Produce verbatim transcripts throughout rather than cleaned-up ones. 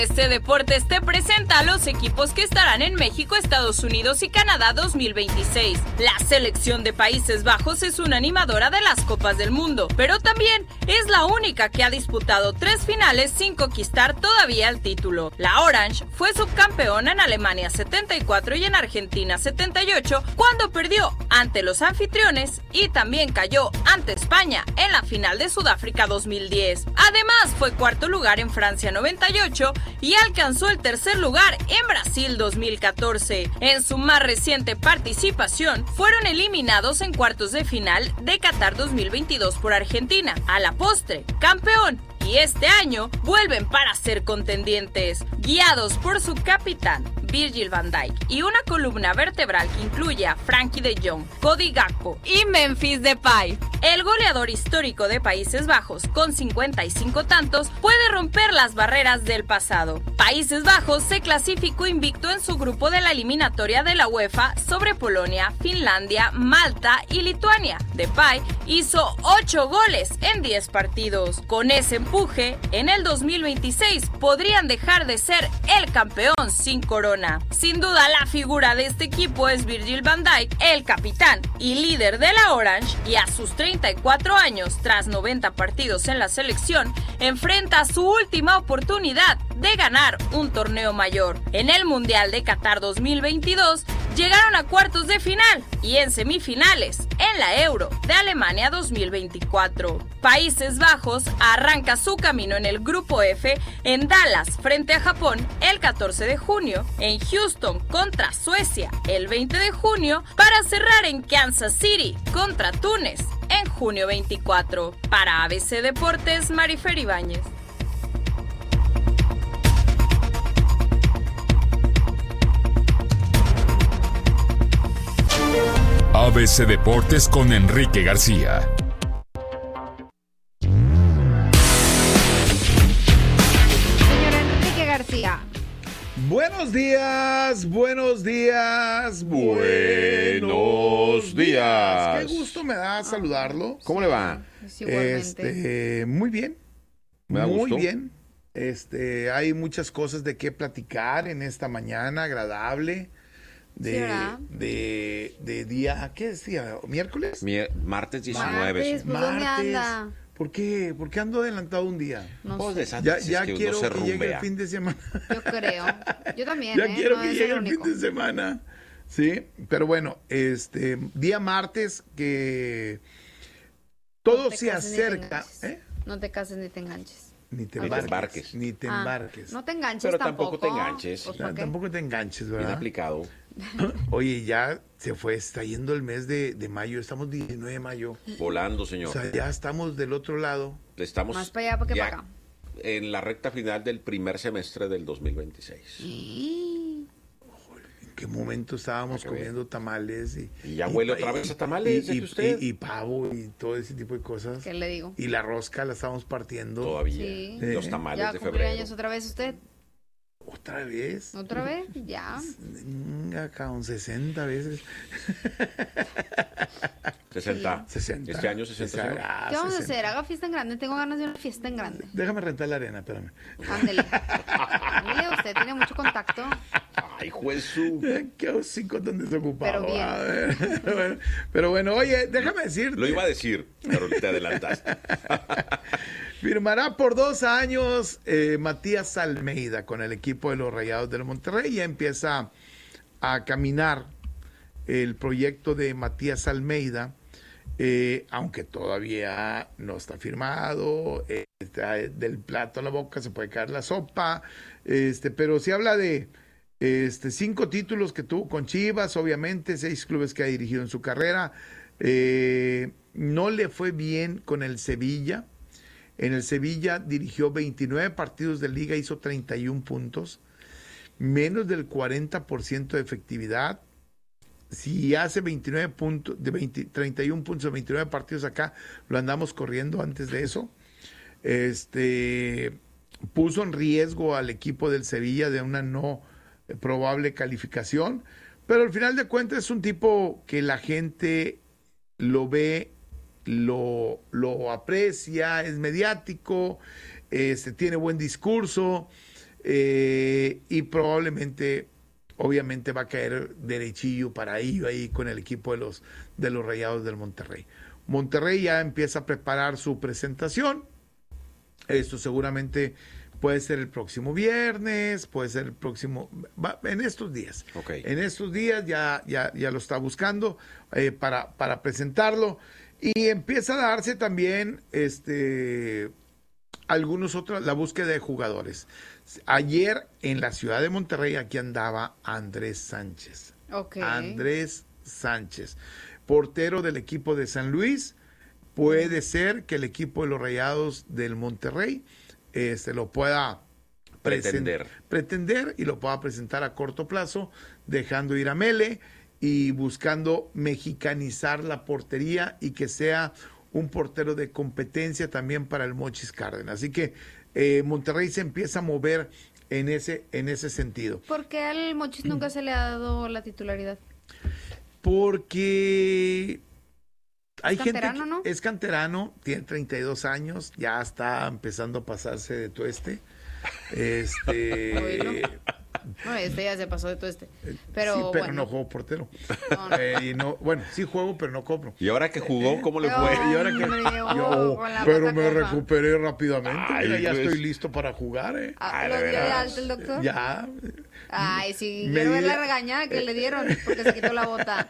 Este Deportes te presenta a los equipos que estarán en México, Estados Unidos y Canadá dos mil veintiséis. La selección de Países Bajos es una animadora de las Copas del Mundo, pero también es la única que ha disputado tres finales sin conquistar todavía el título. La Orange fue subcampeona en Alemania setenta y cuatro y en Argentina setenta y ocho cuando perdió ante los anfitriones y también cayó ante España en la final de Sudáfrica dos mil diez. Además fue cuarto lugar en Francia noventa y ocho y alcanzó el tercer lugar en Brasil dos mil catorce. En su más reciente participación, fueron eliminados en cuartos de final de Qatar dos mil veintidós por Argentina. A la postre, campeón. Y este año vuelven para ser contendientes, guiados por su capitán, Virgil van Dijk, y una columna vertebral que incluye a Frankie de Jong, Cody Gakpo y Memphis Depay. El goleador histórico de Países Bajos, con cincuenta y cinco tantos, puede romper las barreras del pasado. Países Bajos se clasificó invicto en su grupo de la eliminatoria de la UEFA sobre Polonia, Finlandia, Malta y Lituania. Depay hizo ocho goles en diez partidos. Con ese empuje, en el dos mil veintiséis podrían dejar de ser el campeón sin corona. Sin duda, la figura de este equipo es Virgil van Dijk, el capitán y líder de la Orange, y a sus treinta y cuatro años, tras noventa partidos en la selección, enfrenta su última oportunidad de ganar un torneo mayor. En el Mundial de Qatar dos mil veintidós, llegaron a cuartos de final y en semifinales en la Euro de Alemania dos mil veinticuatro. Países Bajos arranca su camino en el Grupo F en Dallas frente a Japón el catorce de junio, en Houston contra Suecia el veinte de junio, para cerrar en Kansas City contra Túnez en junio veinticuatro. Para A B C Deportes, Marifer Ibáñez. A B C Deportes con Enrique García. Señor Enrique García. Buenos días, buenos días, buenos días. Qué gusto me da saludarlo. ¿Cómo le va? Sí, igualmente. Este, muy bien. Me da muy gusto. bien. Este, hay muchas cosas de qué platicar en esta mañana agradable. De, Sí, ¿verdad? de, de día, ¿qué es día? ¿Miércoles? Mier- martes diecinueve. Martes, ¿por dónde anda? ¿Por qué? ¿Por qué ando adelantado un día? No Pues de sé. esas Ya, veces ya que quiero uno se que llegue el rumbea. fin de semana. Yo creo. Yo también, Ya ¿eh? quiero No que es llegue el único. fin de semana. Sí, pero bueno, este día martes que todo No te se cases ni te acerca, enganches. ¿eh? No te cases ni te enganches. Ni te Ni te embarques, embarques. ni te Ah, embarques. no te enganches Pero tampoco. tampoco te enganches. Pues, O sea, ¿para qué? tampoco te enganches, Bien ¿verdad? aplicado. Oye, ya se fue, está yendo el mes de, de mayo, estamos diecinueve de mayo. Volando, O señor. sea, ya estamos del otro lado. Estamos Más para allá porque ya para acá. en la recta final del primer semestre del dos mil veintiséis. Sí. ¿En qué momento estábamos Para que comiendo tamales? Y, Y ya huele otra vez a tamales, y, ¿de que usted? y- y pavo y todo ese tipo de cosas. ¿Qué le digo? Y la rosca la estamos partiendo. Todavía. Sí. Los Sí. tamales ¿Ya de cumplió febrero. años otra vez usted? ¿Otra vez? ¿Otra vez? Ya. Venga, con sesenta veces. sesenta. sesenta. Este año sesenta, señor. Ah, ¿Qué vamos a sesenta. hacer? Haga fiesta en grande. Tengo ganas de una fiesta en grande. Déjame rentar la arena, espérame. Ándele. Mire, usted tiene mucho contacto. Ay, juez su. Qué hocico tan desocupado. Pero bien. A ver, bueno, pero bueno, oye, déjame decirte. Lo iba a decir, pero te adelantaste. Firmará por dos años eh, Matías Almeida con el equipo de los Rayados del Monterrey. Ya empieza a caminar el proyecto de Matías Almeida, eh, aunque todavía no está firmado, eh, está del plato a la boca se puede caer la sopa, este, pero se habla de este, cinco títulos que tuvo con Chivas, obviamente, seis clubes que ha dirigido en su carrera. Eh, no le fue bien con el Sevilla. En el Sevilla dirigió veintinueve partidos de liga, hizo treinta y un puntos, menos del cuarenta por ciento de efectividad. Si hace veintinueve puntos, de veinte, treinta y un puntos de veintinueve partidos acá, lo andamos corriendo antes de eso. Este puso en riesgo al equipo del Sevilla de una no probable calificación, pero al final de cuentas es un tipo que la gente lo ve, lo, lo aprecia, es mediático, este, tiene buen discurso, eh, y probablemente, obviamente va a caer derechillo para ello ahí con el equipo de los, de los Rayados del Monterrey. Monterrey ya empieza a preparar su presentación. Esto seguramente puede ser el próximo viernes, puede ser el próximo, va, en estos días. Okay. En estos días ya, ya, ya lo está buscando eh, para, para presentarlo. Y empieza a darse también este, algunos otros, la búsqueda de jugadores. Ayer en la ciudad de Monterrey, aquí andaba Andrés Sánchez. Okay. Andrés Sánchez, portero del equipo de San Luis. Puede ser que el equipo de los Rayados del Monterrey eh, se lo pueda pretender. pretender y lo pueda presentar a corto plazo, dejando ir a Mele y buscando mexicanizar la portería y que sea un portero de competencia también para el Mochis Cárdenas. Así que eh, Monterrey se empieza a mover en ese, en ese sentido. ¿Por qué al Mochis nunca se le ha dado la titularidad? Porque hay es gente canterano, que ¿no? es canterano, tiene treinta y dos años, ya está empezando a pasarse de tueste. Este, Oílo. No, este ya se pasó de todo este. Pero, sí, pero bueno. no juego portero. No, no. Eh, y no, bueno, sí juego, pero no cobro. ¿Y ahora que jugó, cómo le No, fue? Y ahora que hombre, oh, yo, con la pero pata me coja. recuperé rápidamente. Ay, Mira, ya pues. estoy listo para jugar, eh. Ah, Ay, ¿lo de dio de veras. alta el doctor? Ya. Ay, sí, Me quiero ver di- la regañada que le dieron porque se quitó la bota.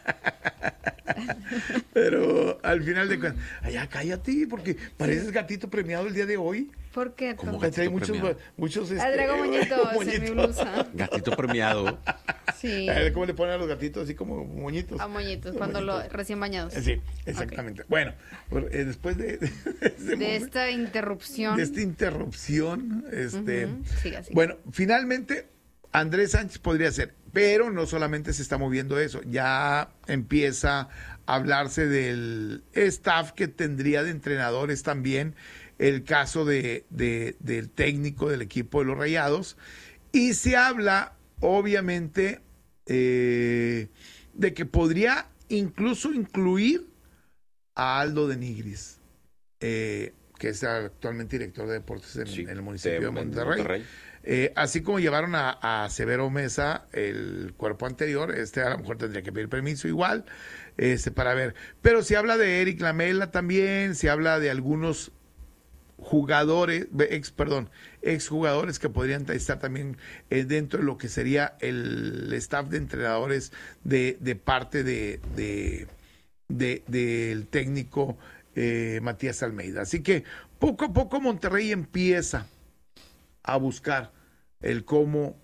Pero al final de cuentas, ay, ya cállate, porque pareces gatito premiado el día de hoy. ¿Por qué? ¿Cómo Tom? gatito Trae muchos, premiado? muchos este, Ah, traigo moñitos en mi moñitos. blusa. Gatito premiado. Sí, A ver, ¿cómo le ponen a los gatitos? Así como moñitos. a moñitos, cuando lo Moñitos. recién bañados. Sí, exactamente. Bueno, pues, eh, después de, de, este De momento- esta interrupción. de esta interrupción, este, Ujú, siga, siga. bueno, finalmente Andrés Sánchez podría ser, pero no solamente se está moviendo eso, ya empieza a hablarse del staff que tendría de entrenadores también, el caso de, de- del técnico del equipo de los Rayados, y se habla, obviamente, eh, de que podría incluso incluir a Aldo de Nigris, eh, que es actualmente director de deportes en, Sí, en el municipio de, de Monterrey. Monterrey. Eh, así como llevaron a, a Severo Mesa, el cuerpo anterior, este a lo mejor tendría que pedir permiso igual, este, para ver. Pero se habla de Eric Lamela también, se habla de algunos jugadores, ex, perdón, exjugadores que podrían estar también eh, dentro de lo que sería el staff de entrenadores de, de parte de, de, de- del técnico eh, Matías Almeida. Así que poco a poco Monterrey empieza a buscar el cómo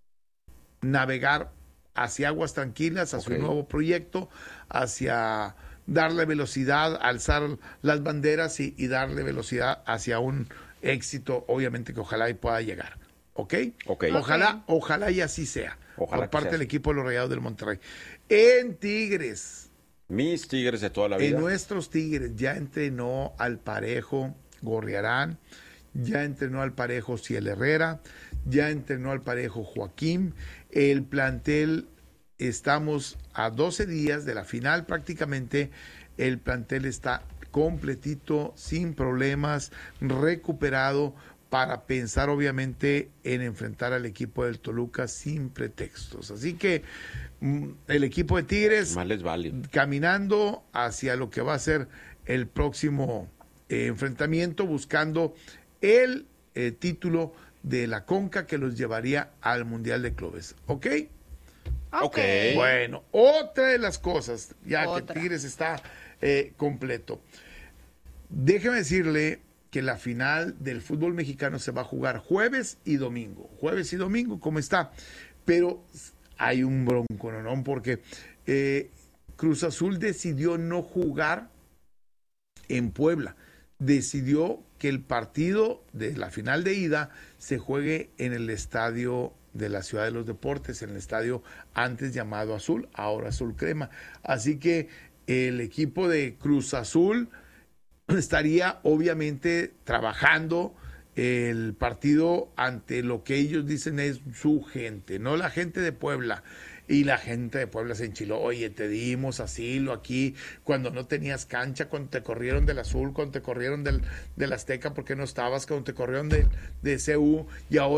navegar hacia aguas tranquilas, hacia Ok. un nuevo proyecto, hacia darle velocidad, alzar las banderas y, y darle velocidad hacia un éxito, obviamente que ojalá y pueda llegar. ¿Ok? Ok. Ojalá, ojalá y así sea. Ojalá por que parte sea del así. equipo de los Rayados del Monterrey. En Tigres, Mis Tigres de toda la en vida. nuestros Tigres ya entrenó al parejo Gorriarán, ya entrenó al parejo Ciel Herrera, ya entrenó al parejo Joaquín. El plantel, estamos a doce días de la final prácticamente, el plantel está completito, sin problemas, recuperado para pensar obviamente en enfrentar al equipo del Toluca sin pretextos. Así que mm, el equipo de Tigres Más les vale. caminando hacia lo que va a ser el próximo eh, enfrentamiento, buscando el eh, título de la Conca que los llevaría al Mundial de Clubes. ¿Ok? Ok. Bueno, otra de las cosas, ya Otra. que Tigres está eh, completo. Déjeme decirle que la final del fútbol mexicano se va a jugar jueves y domingo. Jueves y domingo, ¿cómo está? Pero hay un bronco, ¿no? Porque eh, Cruz Azul decidió no jugar en Puebla. Decidió que el partido de la final de ida se juegue en el estadio de la Ciudad de los Deportes, en el estadio antes llamado Azul, ahora Azul Crema. Así que el equipo de Cruz Azul estaría obviamente trabajando el partido ante lo que ellos dicen es su gente, no la gente de Puebla. Y la gente de Puebla se enchiló, oye, te dimos asilo aquí, cuando no tenías cancha, cuando te corrieron del Azul, cuando te corrieron del, del Azteca, porque no estabas, cuando te corrieron de, de C U, y ahora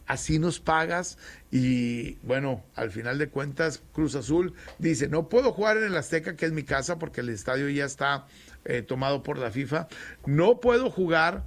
así nos pagas. Y bueno, al final de cuentas, Cruz Azul dice, no puedo jugar en el Azteca, que es mi casa, porque el estadio ya está eh, tomado por la FIFA. No puedo jugar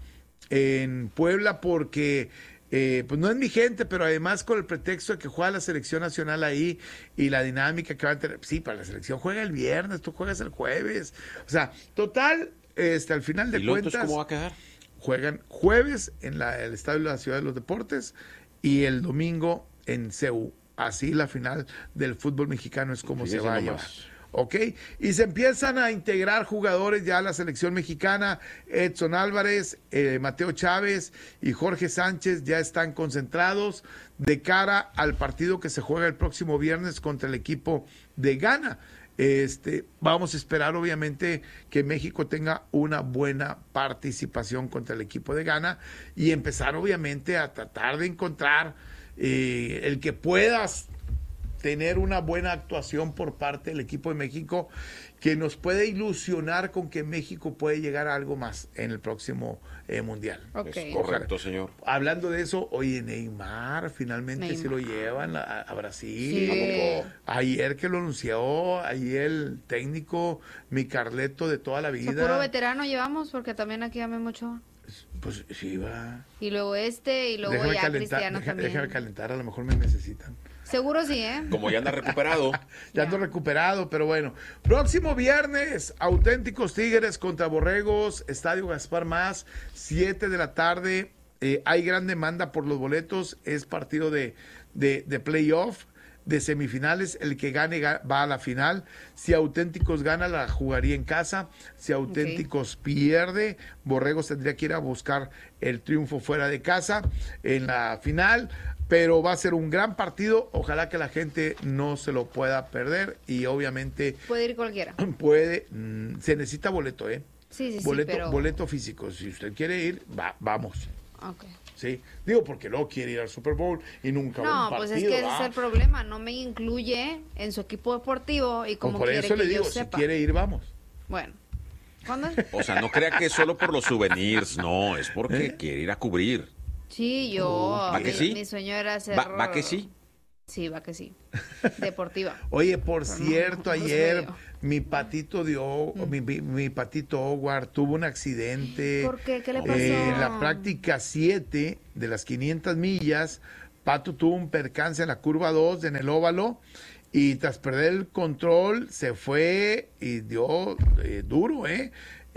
en Puebla porque eh, pues no es mi gente, pero además con el pretexto de que juega la selección nacional ahí y la dinámica que va a tener. Sí, para la selección juega el viernes, tú juegas el jueves. O sea, total, este, al final de ¿Y cuentas, ¿cómo va a quedar? Juegan jueves en la, el Estadio de la Ciudad de los Deportes y el domingo en C U. Así la final del fútbol mexicano es como Fíjese se va a nomás. llevar. ¿Ok? Y se empiezan a integrar jugadores ya a la selección mexicana. Edson Álvarez, eh, Mateo Chávez y Jorge Sánchez ya están concentrados de cara al partido que se juega el próximo viernes contra el equipo de Ghana. Este, vamos a esperar obviamente que México tenga una buena participación contra el equipo de Ghana y empezar obviamente a tratar de encontrar eh, el que puedas tener una buena actuación por parte del equipo de México que nos puede ilusionar con que México puede llegar a algo más en el próximo eh, Mundial. Ok. Es correcto, señor. Hablando de eso, oye, Neymar finalmente Neymar. se lo llevan a, a Brasil. Sí. Ayer que lo anunció, ayer el técnico, mi Carleto de toda la O sea, vida. puro veterano llevamos, porque también aquí a Memo Ochoa. Pues sí, va. Y luego este, y luego Déjame ya calentar, Cristiano deja- también. déjame calentar, a lo mejor me necesitan. Seguro sí, ¿eh? Como ya anda recuperado. Ya ando recuperado, pero bueno. Próximo viernes, auténticos Tigres contra Borregos, Estadio Gaspar Más, siete de la tarde. Eh, hay gran demanda por los boletos, es partido de, de, de playoff, de semifinales. El que gane ga- va a la final. Si Auténticos gana, la jugaría en casa. Si Auténticos pierde, Borregos tendría que ir a buscar el triunfo fuera de casa en la final. Pero va a ser un gran partido, ojalá que la gente no se lo pueda perder y obviamente Puede ir cualquiera. puede, mm, se necesita boleto, ¿eh? Sí, sí, sí, boleto, pero... boleto físico, si usted quiere ir, va, vamos, Ok. ¿sí? Digo, porque luego quiere ir al Super Bowl y nunca va a No, un pues partido, es que ese ¿va? es el problema, no me incluye en su equipo deportivo y como Por quiere eso que le digo, yo si sepa. quiere ir, vamos. Bueno, ¿cuándo es? O sea, no crea que es solo por los souvenirs, no, es porque ¿Eh? quiere ir a cubrir. Sí, yo, ¿Va mi, que sí? mi sueño era ser... ¿Va, va que sí? Sí, va que sí. Deportiva. Oye, por Pero no, cierto, pues ayer medio. mi patito dio, mi, mi, mi patito Howard tuvo un accidente. ¿Por qué? ¿Qué le pasó? Eh, en la práctica siete de las quinientas millas, Pato tuvo un percance en la curva dos en el óvalo y tras perder el control se fue y dio eh, duro, ¿eh?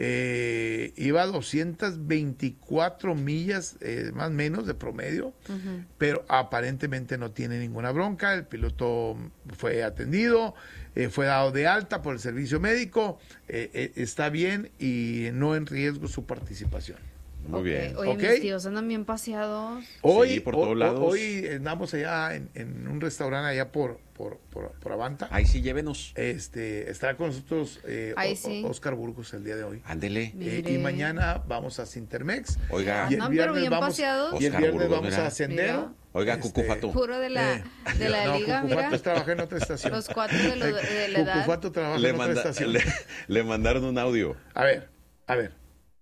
Eh, iba a doscientas veinticuatro millas, eh, más o menos de promedio, Ujú. pero aparentemente no tiene ninguna bronca. El piloto fue atendido, eh, fue dado de alta por el servicio médico, eh, eh, está bien y no en riesgo su participación. Muy Ok, bien. Oye, Ok. mis tíos andan bien paseados. Hoy, por ho- todos ho- lados. hoy andamos allá en, en un restaurante allá por, por, por, por Avanta. Ahí sí, llévenos. Este, estará con nosotros eh, Ahí O- sí. O- Oscar Burgos el día de hoy. Ándele. Eh, Mire. y mañana vamos a Cintermex. Oiga, Y el Andan pero viernes bien vamos, paseados. y el Oscar viernes Burgos, vamos mira. a Sendero. Mira. oiga, Este, Cucufato. Puro de la, Eh, de la no, liga, Cucufato mira. trabaja en otra estación. Los cuatro de, lo- de la edad. Cucufato trabaja Le, en otra manda- estación. le, le mandaron un audio. A ver, a ver.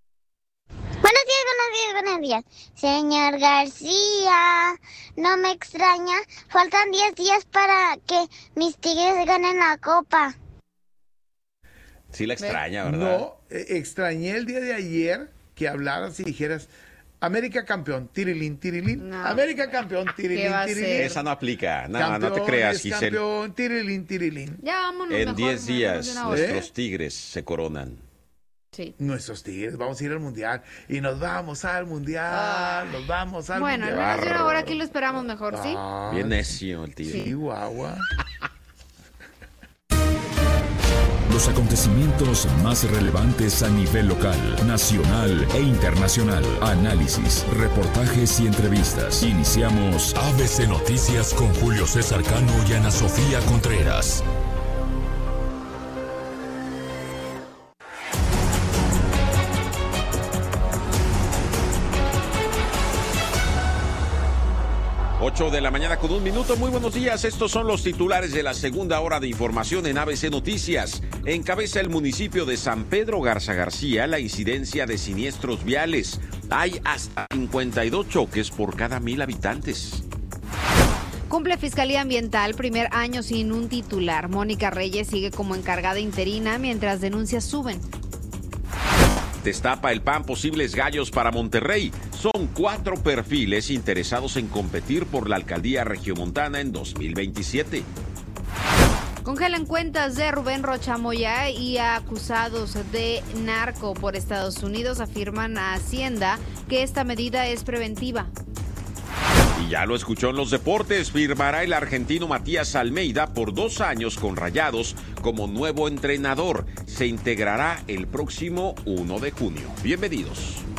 Buenos días, buenos días, buenos días. Señor García, no me extraña. Faltan diez días para que mis Tigres ganen la copa. Sí la extraña, ¿verdad? No, eh, extrañé el día de ayer que hablaras y dijeras América campeón, tirilín, tirilín. No. América campeón, tirilín, ¿Qué va a tirilín. ser? Esa no aplica. No, Campeón no te creas, es Giselle. campeón, tirilín, tirilín. Ya vámonos En mejor, diez vámonos días de una hora. nuestros tigres se coronan. Sí. Nuestros tigres, vamos a ir al mundial. Y nos vamos al mundial, Ah. nos vamos al Bueno, al mundial. menos de una hora aquí lo esperamos mejor, ¿sí? Ah, Bien necio el tigre. Sí, guagua. Los acontecimientos más relevantes a nivel local, nacional e internacional. Análisis, reportajes y entrevistas. Iniciamos A B C Noticias con Julio César Cano y Ana Sofía Contreras. ocho de la mañana con un minuto. Muy buenos días. Estos son los titulares de la segunda hora de información en A B C Noticias. Encabeza el municipio de San Pedro Garza García la incidencia de siniestros viales. Hay hasta cincuenta y dos choques por cada mil habitantes. Cumple Fiscalía Ambiental primer año sin un titular. Mónica Reyes sigue como encargada interina mientras denuncias suben. Destapa el P A N posibles gallos para Monterrey. Son cuatro perfiles interesados en competir por la alcaldía regiomontana en dos mil veintisiete. Congelan cuentas de Rubén Rocha Moya y acusados de narco por Estados Unidos. Afirman a Hacienda que esta medida es preventiva. Y ya lo escuchó en los deportes, firmará el argentino Matías Almeida por dos años con Rayados como nuevo entrenador. Se integrará el próximo primero de junio. Bienvenidos.